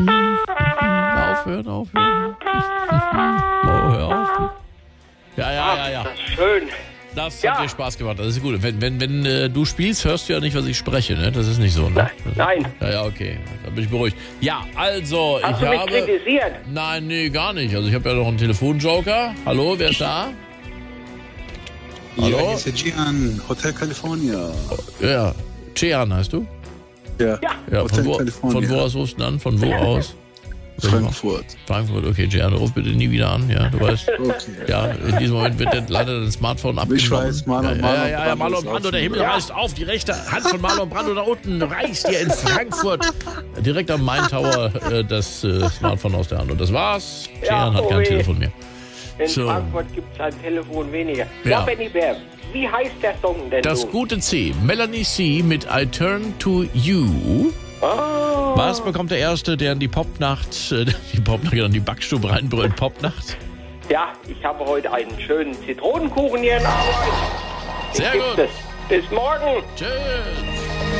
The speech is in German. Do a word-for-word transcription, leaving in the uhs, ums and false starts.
Aufhören, aufhören. Oh, hör auf. Ja, ja, ja, ja. Das ist schön. Das Ja. hat dir Spaß gemacht, das ist gut. Wenn, wenn, wenn äh, du spielst, hörst du ja nicht, was ich spreche, ne? Das ist nicht so, ne? Nein. Ja, ja, okay. Da bin ich beruhigt. Ja, also, Hast ich du mich habe... kritisiert? Nein, nee, gar nicht. Also ich habe ja noch einen Telefonjoker. Hallo, wer ist da? Hallo? Ja, hier ist der Gian, Hotel California. Ja, Chean heißt du? Ja, Ja. Ja, Hotel von wo, California. von wo aus rufst du an? Von wo aus? Frankfurt. Frankfurt, okay, Gian, ruf bitte nie wieder an, ja, du weißt. Okay. Ja, in diesem Moment wird dann leider dein Smartphone abgenommen. Ich weiß, Marlon, ja, Marlon ja, ja, ja, Brando Marlon ist Brando, auch der Himmel schon- reißt auf, die rechte Hand von Marlon Brando da unten reißt dir in Frankfurt direkt am Main Tower äh, das äh, Smartphone aus der Hand. Und das war's. Ja, Gian hat oh kein weh. Telefon mehr. In So. Frankfurt gibt es ein Telefon weniger. Ja. Ja, Benny Bär, wie heißt der Song denn Das nun? gute C, Melanie C. mit I Turn to You. Oh. Was bekommt der Erste, der in die Popnacht, äh, die Popnacht, in die Backstube reinbrüllt, Popnacht? Ja, ich habe heute einen schönen Zitronenkuchen hier in Arbeit. Sehr Gibt gut. es. Bis morgen. Tschüss.